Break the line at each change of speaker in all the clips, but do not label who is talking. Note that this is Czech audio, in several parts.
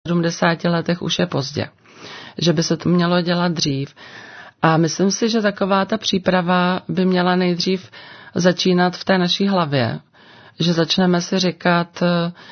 70 letech už je pozdě. Že by se to mělo dělat dřív. A myslím si, že taková ta příprava by měla nejdřív začínat v té naší hlavě. Že začneme si říkat,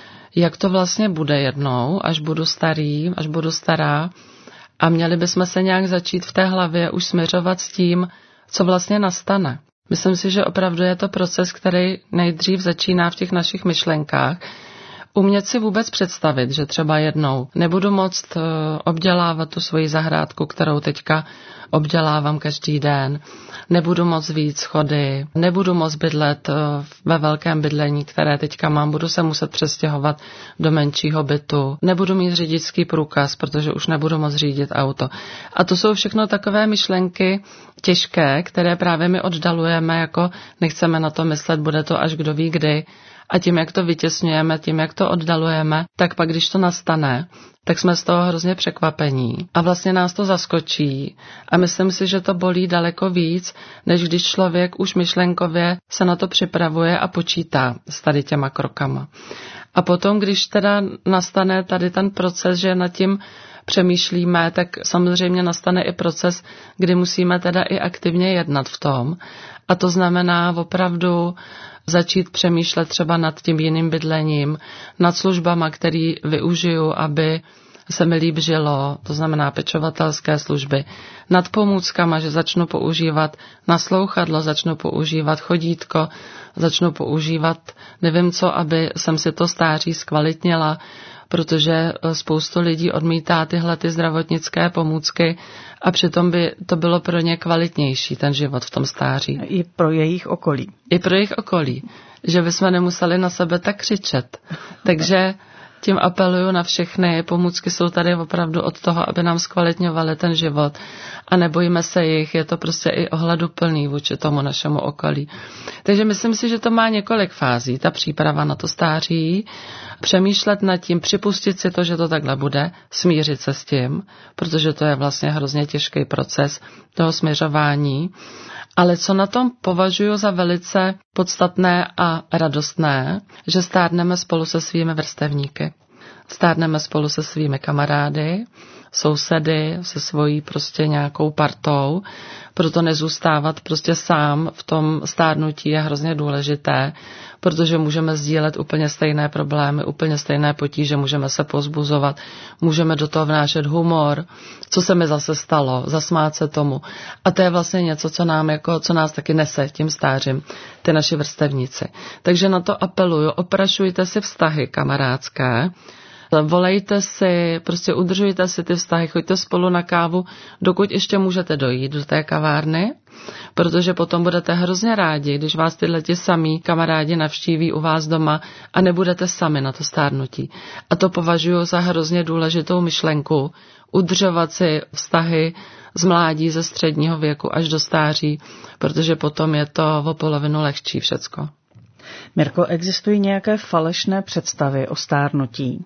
jak to vlastně bude jednou, až budu starý, až budu stará. A měli bychom se nějak začít v té hlavě už směřovat s tím, co vlastně nastane. Myslím si, že opravdu je to proces, který nejdřív začíná v těch našich myšlenkách. Umět si vůbec představit, že třeba jednou nebudu moct obdělávat tu svoji zahrádku, kterou teďka obdělávám každý den, nebudu moct vyjít schody, nebudu moct bydlet ve velkém bydlení, které teďka mám, budu se muset přestěhovat do menšího bytu, nebudu mít řidičský průkaz, protože už nebudu moct řídit auto. A to jsou všechno takové myšlenky těžké, které právě my oddalujeme, jako nechceme na to myslet, bude to až kdo ví kdy. A tím, jak to vytěsňujeme, tím, jak to oddalujeme, tak pak, když to nastane, tak jsme z toho hrozně překvapení. A vlastně nás to zaskočí. A myslím si, že to bolí daleko víc, než když člověk už myšlenkově se na to připravuje a počítá s tady těma krokama. A potom, když teda nastane tady ten proces, že nad tím přemýšlíme, tak samozřejmě nastane i proces, kdy musíme teda i aktivně jednat v tom. A to znamená opravdu začít přemýšlet třeba nad tím jiným bydlením, nad službama, který využiju, aby se mi líp žilo, to znamená pečovatelské služby, nad pomůckama, že začnu používat naslouchadlo, začnu používat chodítko, začnu používat nevím co, aby jsem si to stáří zkvalitnila, protože spoustu lidí odmítá tyhle ty zdravotnické pomůcky a přitom by to bylo pro ně kvalitnější, ten život v tom stáří.
I pro jejich okolí.
I pro jejich okolí, že bychom nemuseli na sebe tak křičet. Takže tím apeluju na všechny, pomůcky jsou tady opravdu od toho, aby nám zkvalitňovaly ten život a nebojíme se jich, je to prostě i ohleduplný vůči tomu našemu okolí. Takže myslím si, že to má několik fází, ta příprava na to stáří, přemýšlet nad tím, připustit si to, že to takhle bude, smířit se s tím, protože to je vlastně hrozně těžký proces toho směřování. Ale co na tom považuji za velice podstatné a radostné, že stárneme spolu se svými vrstevníky. Stárneme spolu se svými kamarády, sousedy, se svojí prostě nějakou partou, proto nezůstávat prostě sám v tom stárnutí je hrozně důležité, protože můžeme sdílet úplně stejné problémy, úplně stejné potíže, můžeme se povzbuzovat, můžeme do toho vnášet humor, co se mi zase stalo, zasmát se tomu. A to je vlastně něco, co nás taky nese tím stářím, ty naši vrstevníci. Takže na to apeluju, oprašujte si vztahy kamarádské, volejte si, prostě udržujte si ty vztahy, choďte spolu na kávu, dokud ještě můžete dojít do té kavárny, protože potom budete hrozně rádi, když vás tyhle ti samí kamarádi navštíví u vás doma a nebudete sami na to stárnutí. A to považuji za hrozně důležitou myšlenku, udržovat si vztahy z mládí, ze středního věku až do stáří, protože potom je to o polovinu lehčí všecko.
Mirko, existují nějaké falešné představy o stárnutí?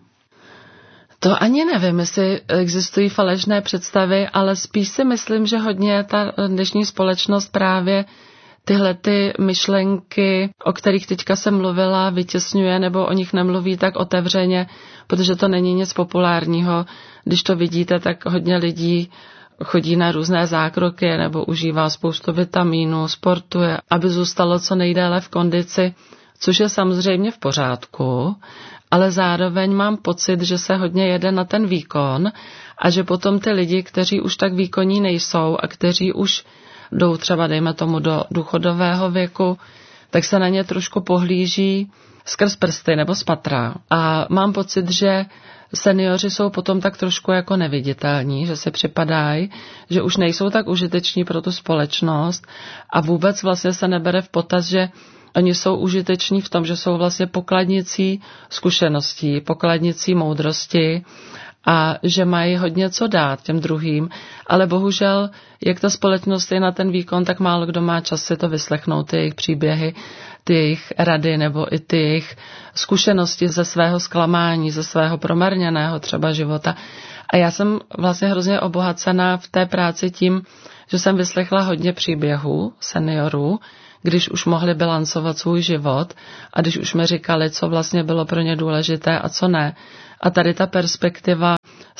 To ani nevím, jestli existují falešné představy, ale spíš si myslím, že hodně ta dnešní společnost právě tyhle ty myšlenky, o kterých teďka jsem mluvila, vytěsňuje nebo o nich nemluví tak otevřeně, protože to není nic populárního. Když to vidíte, tak hodně lidí chodí na různé zákroky nebo užívá spoustu vitamínů, sportuje, aby zůstalo co nejdéle v kondici, což je samozřejmě v pořádku, ale zároveň mám pocit, že se hodně jede na ten výkon a že potom ty lidi, kteří už tak výkonní nejsou a kteří už jdou třeba, dejme tomu, do důchodového věku, tak se na ně trošku pohlíží skrz prsty nebo spatra. A mám pocit, že seniori jsou potom tak trošku jako neviditelní, že si připadají, že už nejsou tak užiteční pro tu společnost a vůbec vlastně se nebere v potaz, že oni jsou užiteční v tom, že jsou vlastně pokladnicí zkušeností, pokladnicí moudrosti a že mají hodně co dát těm druhým, ale bohužel, jak ta společnost je na ten výkon, tak málo kdo má čas si to vyslechnout, ty jejich příběhy, ty jejich rady nebo i ty jejich zkušenosti ze svého zklamání, ze svého promarněného třeba života. A já jsem vlastně hrozně obohacená v té práci tím, že jsem vyslechla hodně příběhů seniorů, když už mohli bilancovat svůj život a když už mi říkali, co vlastně bylo pro ně důležité a co ne. A tady ta perspektiva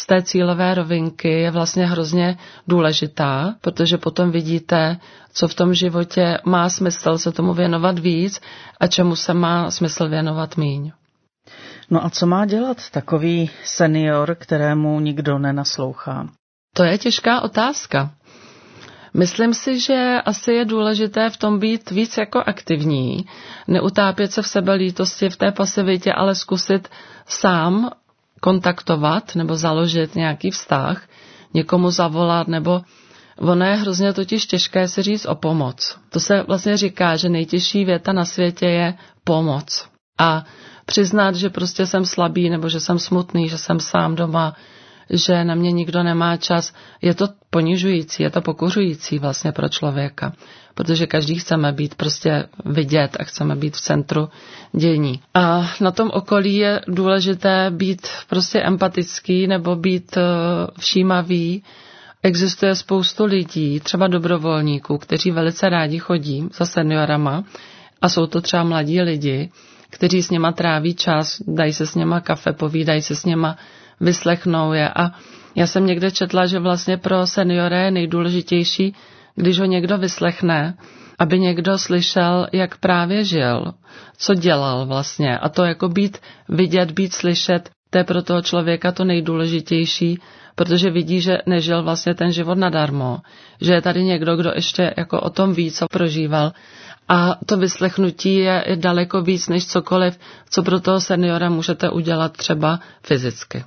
z té cílové rovinky je vlastně hrozně důležitá, protože potom vidíte, co v tom životě má smysl se tomu věnovat víc a čemu se má smysl věnovat míň.
No a co má dělat takový senior, kterému nikdo nenaslouchá?
To je těžká otázka. Myslím si, že asi je důležité v tom být víc jako aktivní, neutápět se v sebelítosti, v té pasivitě, ale zkusit sám kontaktovat nebo založit nějaký vztah, někomu zavolat, nebo ono je hrozně totiž těžké si říct o pomoc. To se vlastně říká, že nejtěžší věta na světě je pomoc. A přiznat, že prostě jsem slabý, nebo že jsem smutný, že jsem sám doma, že na mě nikdo nemá čas, je to ponižující, je to pokořující vlastně pro člověka, protože každý chceme být prostě vidět a chceme být v centru dění. A na tom okolí je důležité být prostě empatický nebo být všímavý. Existuje spoustu lidí, třeba dobrovolníků, kteří velice rádi chodí za seniorama a jsou to třeba mladí lidi, kteří s něma tráví čas, dají se s něma kafe, povídají se s něma, vyslechnou je. A já jsem někde četla, že vlastně pro seniory je nejdůležitější, když ho někdo vyslechne, aby někdo slyšel, jak právě žil, co dělal vlastně. A to jako být vidět, být slyšet, to je pro toho člověka to nejdůležitější, protože vidí, že nežil vlastně ten život nadarmo, že je tady někdo, kdo ještě jako o tom ví, co prožíval. A to vyslechnutí je daleko víc než cokoliv, co pro toho seniora můžete udělat třeba fyzicky.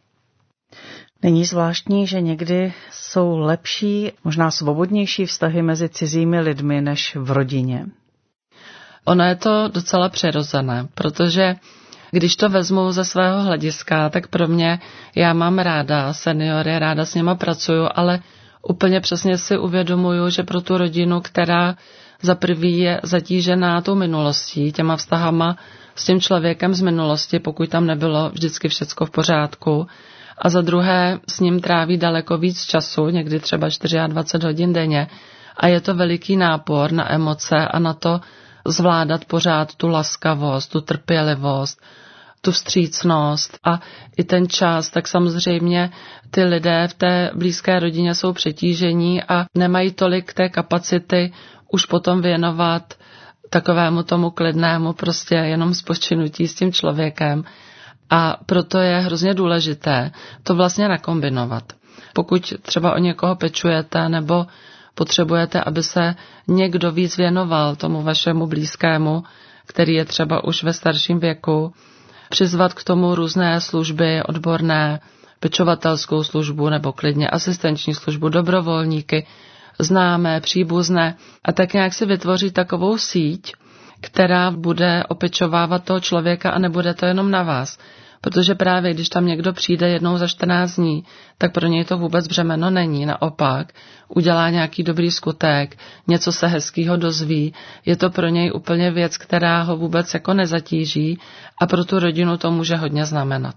Není zvláštní, že někdy jsou lepší, možná svobodnější vztahy mezi cizími lidmi než v rodině?
Ono je to docela přirozené, protože když to vezmu ze svého hlediska, tak pro mě, já mám ráda seniory, ráda s nima pracuju, ale úplně přesně si uvědomuju, že pro tu rodinu, která za prvý je zatížená tou minulostí, těma vztahama s tím člověkem z minulosti, pokud tam nebylo vždycky všecko v pořádku, a za druhé s ním tráví daleko víc času, někdy třeba 24 hodin denně, a je to veliký nápor na emoce a na to zvládat pořád tu laskavost, tu trpělivost, tu vstřícnost a i ten čas, tak samozřejmě ty lidé v té blízké rodině jsou přetížení a nemají tolik té kapacity už potom věnovat takovému tomu klidnému prostě jenom spočinutí s tím člověkem. A proto je hrozně důležité to vlastně nakombinovat. Pokud třeba o někoho pečujete nebo potřebujete, aby se někdo víc věnoval tomu vašemu blízkému, který je třeba už ve starším věku, přizvat k tomu různé služby, odborné, pečovatelskou službu nebo klidně asistenční službu, dobrovolníky, známé, příbuzné a tak nějak si vytvořit takovou síť, která bude opečovávat toho člověka a nebude to jenom na vás. Protože právě když tam někdo přijde jednou za 14 dní, tak pro něj to vůbec břemeno není. Naopak, udělá nějaký dobrý skutek, něco se hezkýho dozví, je to pro něj úplně věc, která ho vůbec jako nezatíží a pro tu rodinu to může hodně znamenat.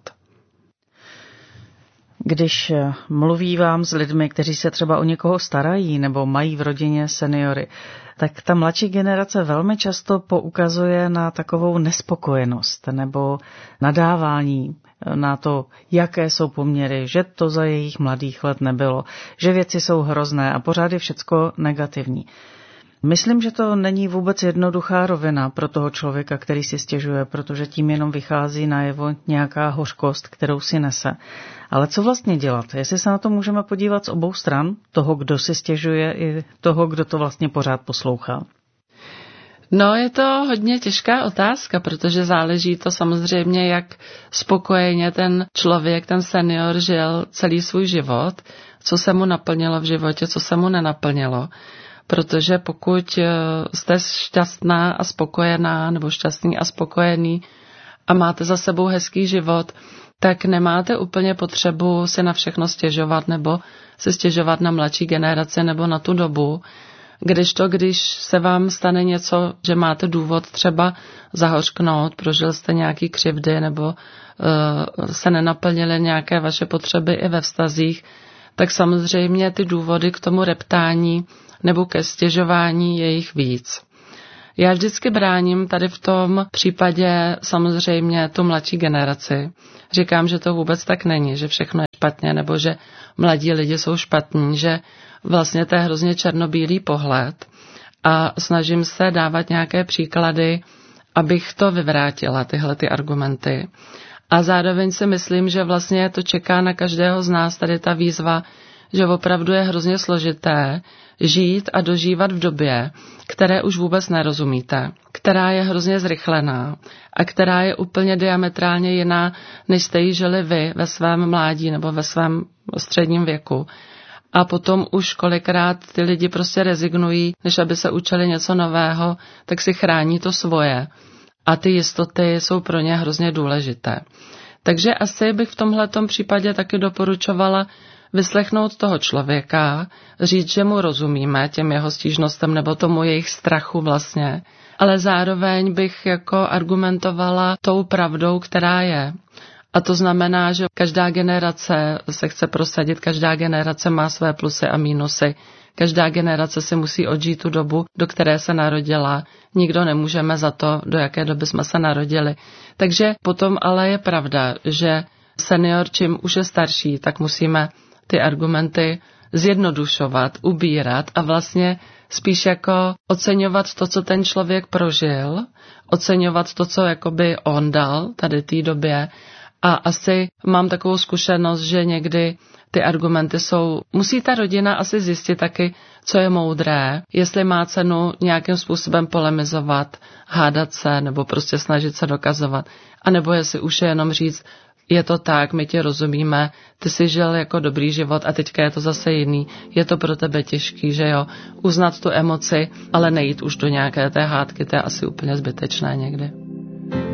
Když mluví vám s lidmi, kteří se třeba o někoho starají nebo mají v rodině seniory, tak ta mladší generace velmi často poukazuje na takovou nespokojenost nebo nadávání na to, jaké jsou poměry, že to za jejich mladých let nebylo, že věci jsou hrozné a pořád je všecko negativní. Myslím, že to není vůbec jednoduchá rovina pro toho člověka, který si stěžuje, protože tím jenom vychází najevo nějaká hořkost, kterou si nese. Ale co vlastně dělat? Jestli se na to můžeme podívat z obou stran, toho, kdo si stěžuje, i toho, kdo to vlastně pořád poslouchá.
No, je to hodně těžká otázka, protože záleží to samozřejmě, jak spokojeně ten člověk, ten senior žil celý svůj život, co se mu naplnilo v životě, co se mu nenaplnilo. Protože pokud jste šťastná a spokojená, nebo šťastný a spokojený a máte za sebou hezký život, tak nemáte úplně potřebu si na všechno stěžovat nebo se stěžovat na mladší generaci nebo na tu dobu. Když se vám stane něco, že máte důvod třeba zahořknout, prožil jste nějaký křivdy nebo se nenaplnily nějaké vaše potřeby i ve vztazích, tak samozřejmě ty důvody k tomu reptání nebo ke stěžování je jich víc. Já vždycky bráním tady v tom případě samozřejmě tu mladší generaci. Říkám, že to vůbec tak není, že všechno je špatně, nebo že mladí lidi jsou špatní, že vlastně to je hrozně černobílý pohled a snažím se dávat nějaké příklady, abych to vyvrátila, tyhle ty argumenty. A zároveň si myslím, že vlastně to čeká na každého z nás tady ta výzva, že opravdu je hrozně složité žít a dožívat v době, které už vůbec nerozumíte, která je hrozně zrychlená a která je úplně diametrálně jiná, než jste ji žili vy ve svém mládí nebo ve svém středním věku. A potom už kolikrát ty lidi prostě rezignují, než aby se učili něco nového, tak si chrání to svoje. A ty jistoty jsou pro ně hrozně důležité. Takže asi bych v tomhletom případě taky doporučovala vyslechnout toho člověka, říct, že mu rozumíme těm jeho stížnostem nebo tomu jejich strachu vlastně, ale zároveň bych jako argumentovala tou pravdou, která je. A to znamená, že každá generace se chce prosadit, každá generace má své plusy a mínusy. Každá generace si musí odžít tu dobu, do které se narodila. Nikdo nemůžeme za to, do jaké doby jsme se narodili. Takže potom ale je pravda, že senior, čím už je starší, tak musíme ty argumenty zjednodušovat, ubírat a vlastně spíš jako oceňovat to, co ten člověk prožil, oceňovat to, co jakoby on dal tady té době. A asi mám takovou zkušenost, že někdy ty argumenty musí ta rodina asi zjistit taky, co je moudré, jestli má cenu nějakým způsobem polemizovat, hádat se nebo prostě snažit se dokazovat, anebo jestli už je jenom říct, je to tak, my ti rozumíme, ty jsi žil jako dobrý život a teďka je to zase jiný, je to pro tebe těžký, že jo, uznat tu emoci, ale nejít už do nějaké té hádky, to je asi úplně zbytečné někdy.